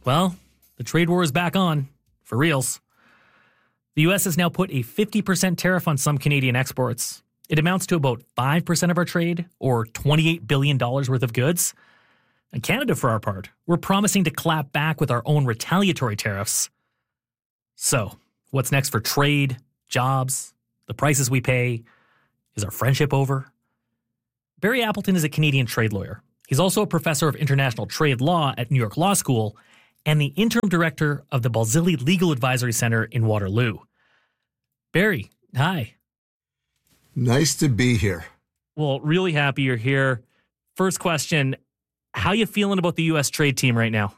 Well, the trade war is back on, for reals. The U.S. has now put a 50% tariff on some Canadian exports. It amounts to about 5% of our trade, or $28 billion worth of goods. And Canada, for our part, we're promising to clap back with our own retaliatory tariffs. So, what's next for trade, jobs, the prices we pay? Is our friendship over? Barry Appleton is a Canadian trade lawyer. He's also a professor of international trade law at New York Law School and the interim director of the Balzilli Legal Advisory Center in Waterloo. Barry, hi. Nice to be here. Well, really happy you're here. First question, how you feeling about the U.S. trade team right now?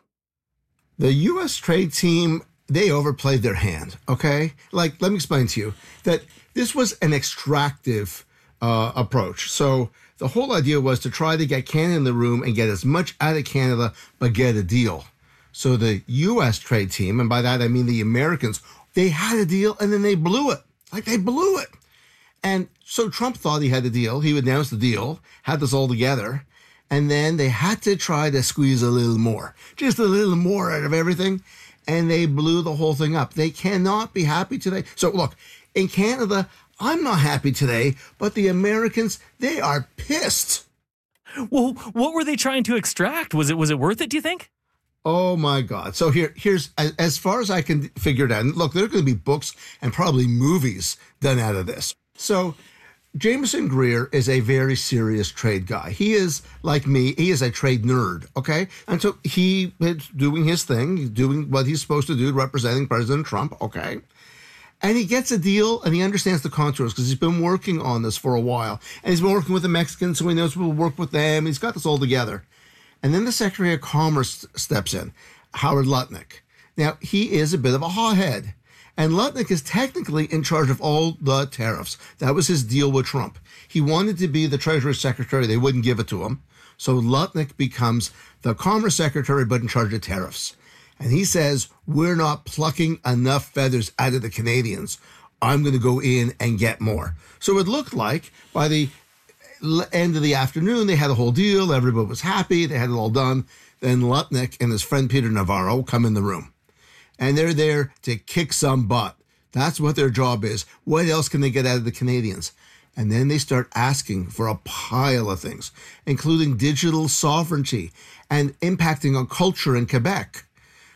The U.S. trade team, they overplayed their hand, okay? Like, let me explain to you that this was an extractive approach. So the whole idea was to try to get Canada in the room and get as much out of Canada, but get a deal. So the U.S. trade team, and by that I mean the Americans, they had a deal and then they blew it. Like, they blew it. And so Trump thought he had the deal. He announced the deal, had this all together, and then they had to try to squeeze a little more, just a little more out of everything, and they blew the whole thing up. They cannot be happy today. So look, in Canada, I'm not happy today, but the Americans, they are pissed. Well, what were they trying to extract? Was it worth it, do you think? Oh my God. So here's, as far as I can figure it out, and look, there are going to be books and probably movies done out of this. So Jameson Greer is a very serious trade guy. He is, like me, he is a trade nerd, okay? And so he is doing his thing, he's doing what he's supposed to do, representing President Trump, okay? And he gets a deal and he understands the contours because he's been working on this for a while. And he's been working with the Mexicans, so he knows we'll work with them. He's got this all together. And then the Secretary of Commerce steps in, Howard Lutnick. Now, he is a bit of a hothead. And Lutnick is technically in charge of all the tariffs. That was his deal with Trump. He wanted to be the Treasury Secretary. They wouldn't give it to him. So Lutnick becomes the Commerce Secretary, but in charge of tariffs. And he says, we're not plucking enough feathers out of the Canadians. I'm going to go in and get more. So it looked like by the end of the afternoon, they had a whole deal. Everybody was happy. They had it all done. Then Lutnick and his friend Peter Navarro come in the room. And they're there to kick some butt. That's what their job is. What else can they get out of the Canadians? And then they start asking for a pile of things, including digital sovereignty and impacting on culture in Quebec.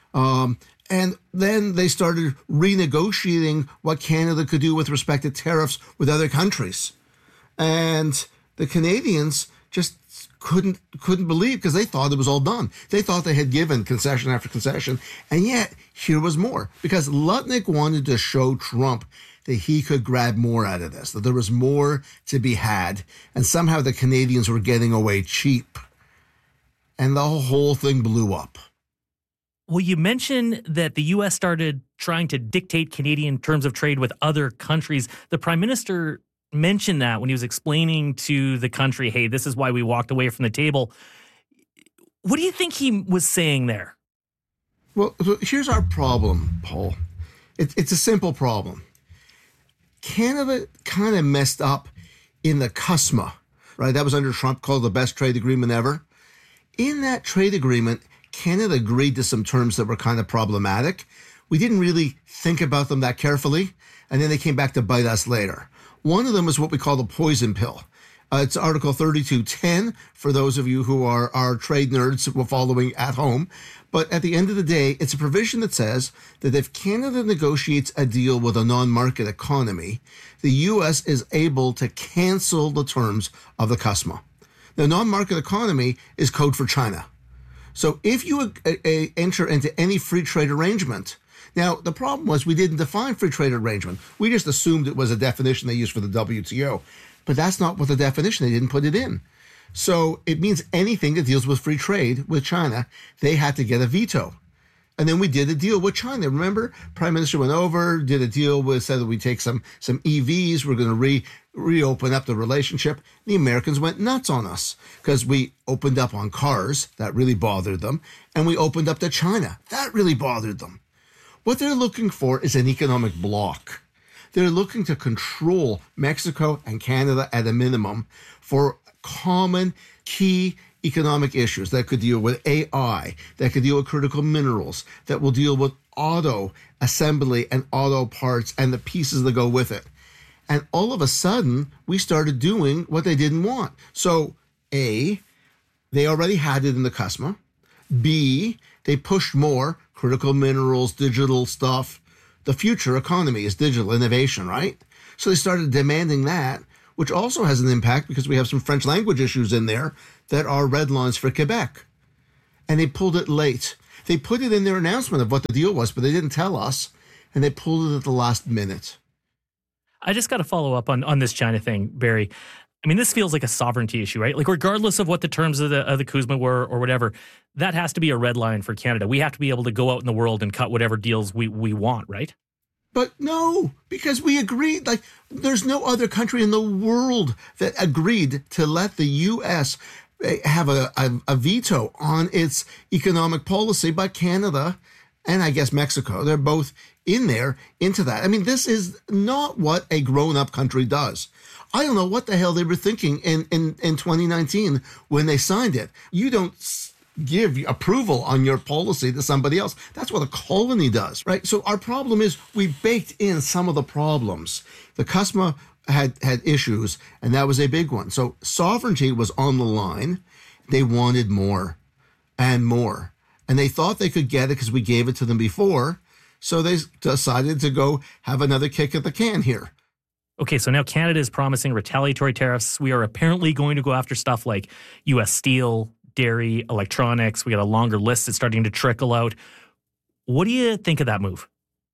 And then they started renegotiating what Canada could do with respect to tariffs with other countries. And the Canadians just couldn't believe, because they thought it was all done. They thought they had given concession after concession, and yet here was more, because Lutnick wanted to show Trump that he could grab more out of this, that there was more to be had, and somehow the Canadians were getting away cheap. And the whole thing blew up. Well, you mentioned that the U.S. started trying to dictate Canadian terms of trade with other countries. The Prime Minister mentioned that when he was explaining to the country, hey, this is why we walked away from the table. What do you think he was saying there? Well, here's our problem, Paul. It's a simple problem. Canada kind of messed up in the CUSMA, right? That was under Trump, called the best trade agreement ever. In that trade agreement, Canada agreed to some terms that were kind of problematic. We didn't really think about them that carefully, and then they came back to bite us later. One of them is what we call the poison pill. It's Article 3210 for those of you who are trade nerds following at home. But at the end of the day, it's a provision that says that if Canada negotiates a deal with a non-market economy, the U.S. is able to cancel the terms of the CUSMA. The non-market economy is code for China. So if you enter into any free trade arrangement, now the problem was we didn't define free trade arrangement. We just assumed it was a definition they used for the WTO. But that's not what the definition, they didn't put it in. So it means anything that deals with free trade with China, they had to get a veto. And then we did a deal with China. Remember, Prime Minister went over, did a deal with, said that we take some EVs, we're going to reopen up the relationship. The Americans went nuts on us because we opened up on cars. That really bothered them. And we opened up to China. That really bothered them. What they're looking for is an economic bloc. They're looking to control Mexico and Canada at a minimum for common key economic issues, that could deal with AI, that could deal with critical minerals, that will deal with auto assembly and auto parts and the pieces that go with it. And all of a sudden, we started doing what they didn't want. So, A, they already had it in the customer. B, they pushed more critical minerals, digital stuff. The future economy is digital innovation, right? So they started demanding that, which also has an impact because we have some French language issues in there that are red lines for Quebec. And they pulled it late. They put it in their announcement of what the deal was, but they didn't tell us, and they pulled it at the last minute. I just got to follow up on this China thing, Barry. I mean, this feels like a sovereignty issue, right? Like, regardless of what the terms of the CUSMA were or whatever, that has to be a red line for Canada. We have to be able to go out in the world and cut whatever deals we want, right? But no, because we agreed, like, there's no other country in the world that agreed to let the U.S. have a veto on its economic policy, but Canada and I guess Mexico, they're both in there into that. I mean, this is not what a grown-up country does. I don't know what the hell they were thinking in 2019 when they signed it. You don't give approval on your policy to somebody else. That's what a colony does, right? So our problem is we baked in some of the problems. The CUSMA had issues, and that was a big one. So sovereignty was on the line. They wanted more and more. And they thought they could get it because we gave it to them before. So they decided to go have another kick at the can here. Okay, so now Canada is promising retaliatory tariffs. We are apparently going to go after stuff like U.S. steel, dairy, electronics. We got a longer list that's starting to trickle out. What do you think of that move?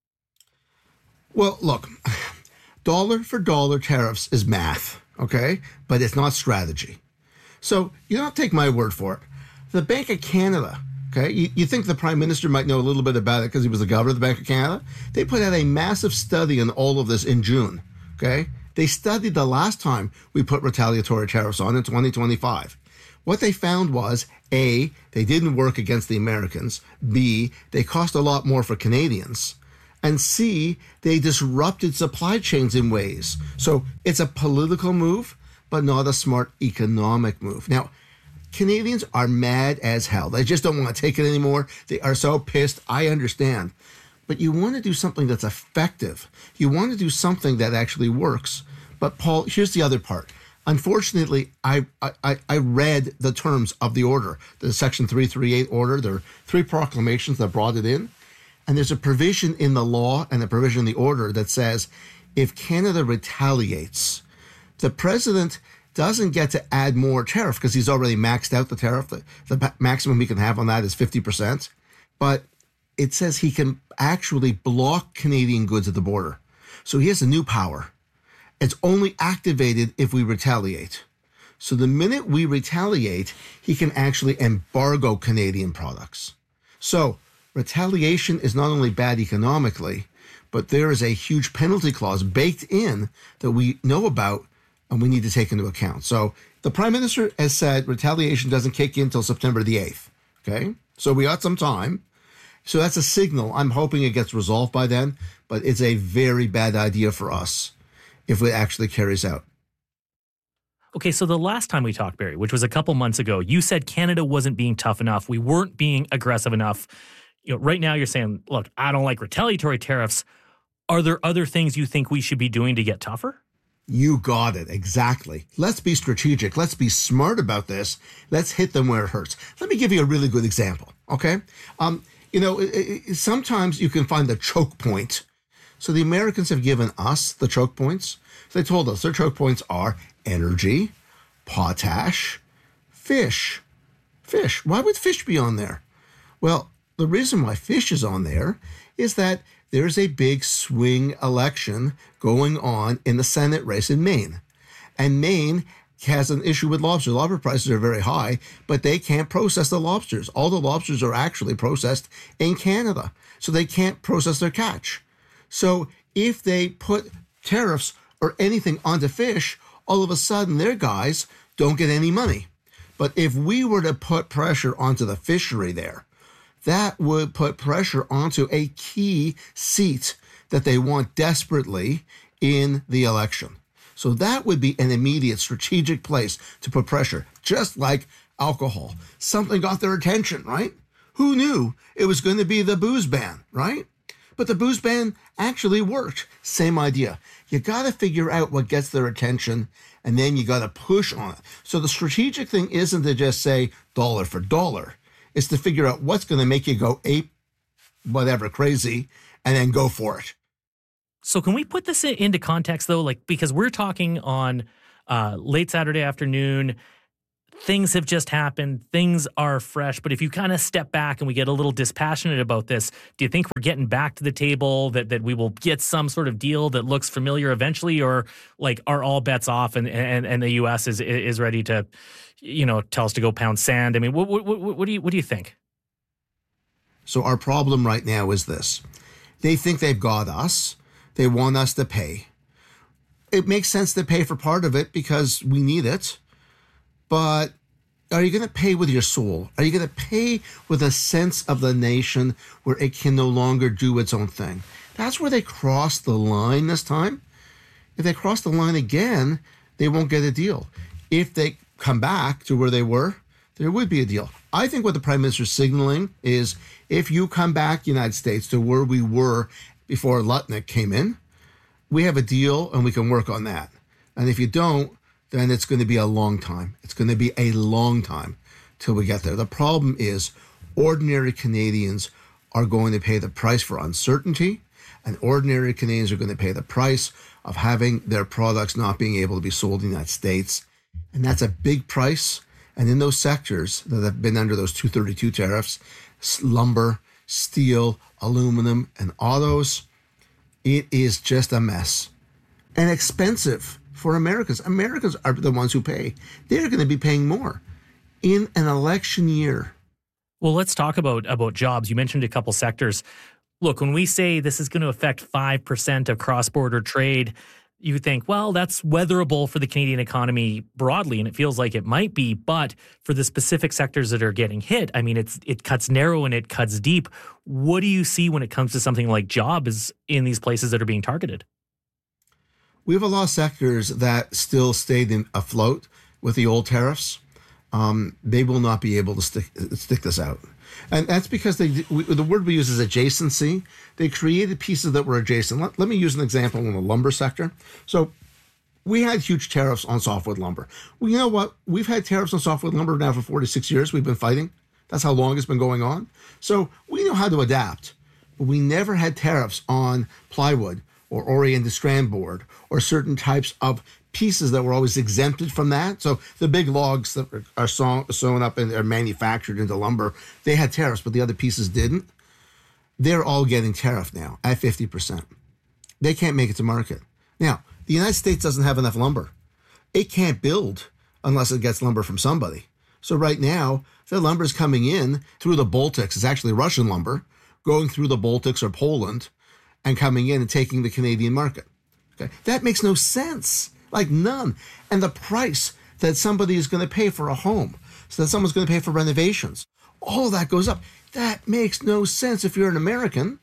Well, look, dollar for dollar tariffs is math, okay? But it's not strategy. So you don't take my word for it. The Bank of Canada, okay, you think the Prime Minister might know a little bit about it because he was the governor of the Bank of Canada? They put out a massive study on all of this in June, okay? They studied the last time we put retaliatory tariffs on in 2025. What they found was, A, they didn't work against the Americans. B, they cost a lot more for Canadians. And C, they disrupted supply chains in ways. So it's a political move, but not a smart economic move. Now, Canadians are mad as hell. They just don't want to take it anymore. They are so pissed. I understand. But you want to do something that's effective. You want to do something that actually works. But Paul, here's the other part. Unfortunately, I read the terms of the order, the Section 338 order. There are 3 proclamations that brought it in. And there's a provision in the law and a provision in the order that says if Canada retaliates, the president doesn't get to add more tariff because he's already maxed out the tariff. The maximum he can have on that is 50%. But it says he can actually block Canadian goods at the border. So he has a new power. It's only activated if we retaliate. So the minute we retaliate, he can actually embargo Canadian products. So retaliation is not only bad economically, but there is a huge penalty clause baked in that we know about and we need to take into account. So the Prime Minister has said retaliation doesn't kick in until September the 8th. Okay? So we got some time. So that's a signal. I'm hoping it gets resolved by then, but it's a very bad idea for us if it actually carries out. Okay, so the last time we talked, Barry, which was a couple months ago, you said Canada wasn't being tough enough. We weren't being aggressive enough. You know, right now you're saying, look, I don't like retaliatory tariffs. Are there other things you think we should be doing to get tougher? You got it. Exactly. Let's be strategic. Let's be smart about this. Let's hit them where it hurts. Let me give you a really good example. Okay. Sometimes you can find the choke point. So the Americans have given us the choke points. So they told us their choke points are energy, potash, fish. Fish. Why would fish be on there? Well, the reason why fish is on there is that there's a big swing election going on in the Senate race in Maine. And Maine has an issue with lobsters. Lobster prices are very high, but they can't process the lobsters. All the lobsters are actually processed in Canada, so they can't process their catch. So if they put tariffs or anything onto fish, all of a sudden their guys don't get any money. But if we were to put pressure onto the fishery there, that would put pressure onto a key seat that they want desperately in the election. So that would be an immediate strategic place to put pressure, just like alcohol. Something got their attention, right? Who knew it was going to be the booze ban, right? But the booze ban actually worked. Same idea. You got to figure out what gets their attention, and then you got to push on it. So the strategic thing isn't to just say dollar for dollar. It's to figure out what's going to make you go ape, whatever, crazy, and then go for it. So can we put this into context, though? Like, because we're talking on late Saturday afternoon, things have just happened. Things are fresh. But if you kind of step back and we get a little dispassionate about this, do you think we're getting back to the table, that we will get some sort of deal that looks familiar eventually? Or like, are all bets off and the U.S. is ready to, tell us to go pound sand? I mean, what do you think? So our problem right now is this. They think they've got us. They want us to pay. It makes sense to pay for part of it because we need it. But are you going to pay with your soul? Are you going to pay with a sense of the nation where it can no longer do its own thing? That's where they crossed the line this time. If they cross the line again, they won't get a deal. If they come back to where they were, there would be a deal. I think what the Prime Minister is signaling is if you come back, United States, to where we were before Lutnick came in, we have a deal and we can work on that. And if you don't, then it's going to be a long time. It's going to be a long time till we get there. The problem is ordinary Canadians are going to pay the price for uncertainty, and ordinary Canadians are going to pay the price of having their products not being able to be sold in the United States. And that's a big price. And in those sectors that have been under those 232 tariffs, lumber, steel, aluminum, and autos, it is just a mess. And expensive for Americans. Americans are the ones who pay. They're going to be paying more in an election year. Well, let's talk about jobs. You mentioned a couple sectors. Look, when we say this is going to affect 5% of cross-border trade, you think, well, that's weatherable for the Canadian economy broadly, and it feels like it might be. But for the specific sectors that are getting hit, I mean, it cuts narrow and it cuts deep. What do you see when it comes to something like jobs in these places that are being targeted? We have a lot of sectors that still stayed afloat with the old tariffs. They will not be able to stick this out. And that's because the word we use is adjacency. They created pieces that were adjacent. Let me use an example in the lumber sector. So we had huge tariffs on softwood lumber. Well, you know what? We've had tariffs on softwood lumber now for 46 years. We've been fighting. That's how long it's been going on. So we know how to adapt. But we never had tariffs on plywood or oriented strand board or certain types of pieces that were always exempted from that. So the big logs that are sewn up and are manufactured into lumber, they had tariffs, but the other pieces didn't. They're all getting tariffed now at 50%. They can't make it to market. Now, the United States doesn't have enough lumber. It can't build unless it gets lumber from somebody. So right now, the lumber is coming in through the Baltics. It's actually Russian lumber going through the Baltics or Poland and coming in and taking the Canadian market. Okay, that makes no sense. Like none. And the price that somebody is going to pay for a home, so that someone's going to pay for renovations, all of that goes up. That makes no sense if you're an American.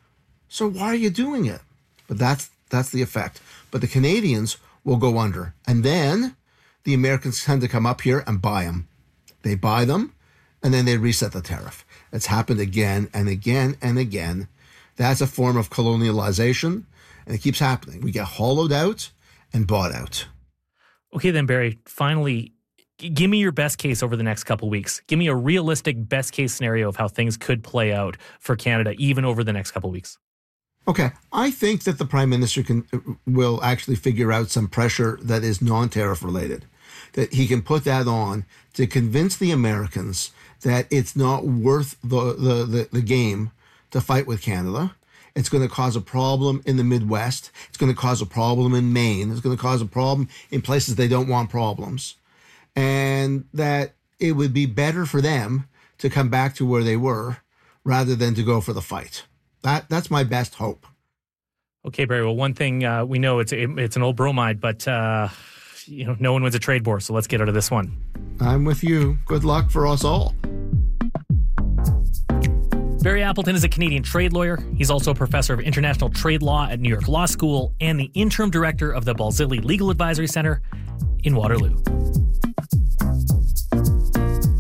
So why are you doing it? But that's the effect. But the Canadians will go under. And then the Americans tend to come up here and buy them. They buy them, and then they reset the tariff. It's happened again and again and again. That's a form of colonialization, and it keeps happening. We get hollowed out and bought out. Okay, then, Barry, finally, give me your best case over the next couple of weeks. Give me a realistic best case scenario of how things could play out for Canada, even over the next couple of weeks. Okay, I think that the Prime Minister will actually figure out some pressure that is non-tariff related, that he can put that on to convince the Americans that it's not worth the game to fight with Canada. It's going to cause a problem in the Midwest. It's going to cause a problem in Maine. It's going to cause a problem in places they don't want problems. And that it would be better for them to come back to where they were rather than to go for the fight. That's my best hope. Okay, Barry. Well, one thing we know, it's an old bromide, but no one wins a trade war, so let's get out of this one. I'm with you. Good luck for us all. Barry Appleton is a Canadian trade lawyer. He's also a professor of international trade law at New York Law School and the interim director of the Balzilli Legal Advisory Center in Waterloo.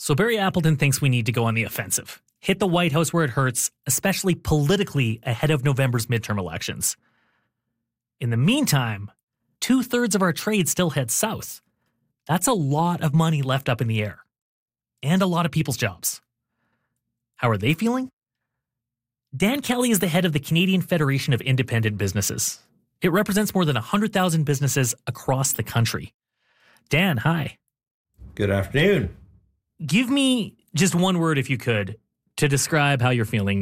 So Barry Appleton thinks we need to go on the offensive. Hit the White House where it hurts, especially politically ahead of November's midterm elections. In the meantime, 2/3 of our trade still heads south. That's a lot of money left up in the air. And a lot of people's jobs. How are they feeling? Dan Kelly is the head of the Canadian Federation of Independent Businesses. It represents more than 100,000 businesses across the country. Dan, hi. Good afternoon. Give me just one word, if you could, to describe how you're feeling